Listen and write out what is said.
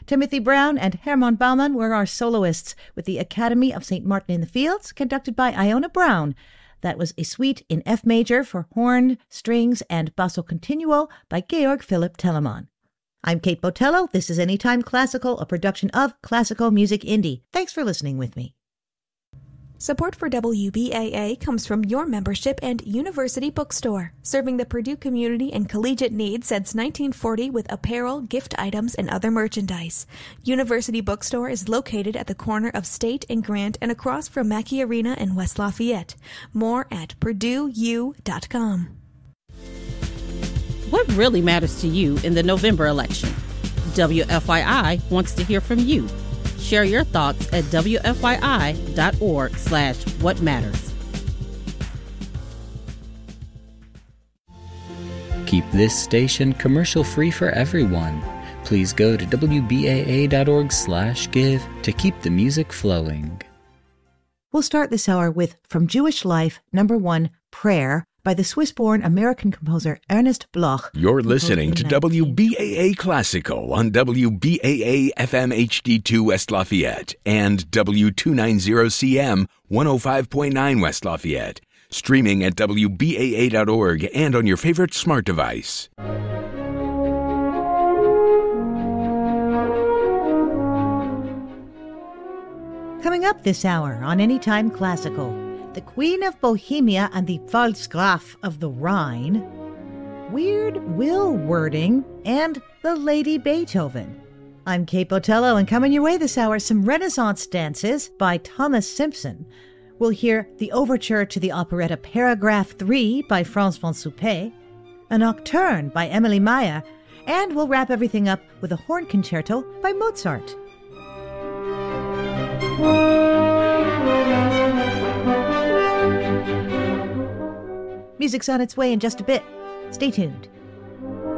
Timothy Brown and Hermann Baumann were our soloists with the Academy of St. Martin in the Fields, conducted by Iona Brown. That was a suite in F major for horn, strings, and basso continuo by Georg Philipp Telemann. I'm Kate Botello. This is Anytime Classical, a production of Classical Music Indie. Thanks for listening with me. Support for WBAA comes from your membership and University Bookstore, serving the Purdue community and collegiate needs since 1940 with apparel, gift items, and other merchandise. University Bookstore is located at the corner of State and Grant and across from Mackey Arena in West Lafayette. More at PurdueU.com. What really matters to you in the November election? WFYI wants to hear from you. Share your thoughts at WFYI.org/whatmatters. Keep this station commercial-free for everyone. Please go to WBAA.org/give to keep the music flowing. We'll start this hour with From Jewish Life, number 1, Prayer, by the Swiss-born American composer Ernest Bloch. You're listening to WBAA Classical on WBAA FM HD2 West Lafayette and W290CM 105.9 West Lafayette. Streaming at WBAA.org and on your favorite smart device. Coming up this hour on Anytime Classical, the Queen of Bohemia and the Pfalzgraf of the Rhine, weird will wording, and the Lady Beethoven. I'm Kate Botello, and coming your way this hour, some Renaissance dances by Thomas Simpson. We'll hear the overture to the operetta Paragraph 3 by Franz von Suppé, a nocturne by Emily Meyer, and we'll wrap everything up with a horn concerto by Mozart. Music's on its way in just a bit. Stay tuned.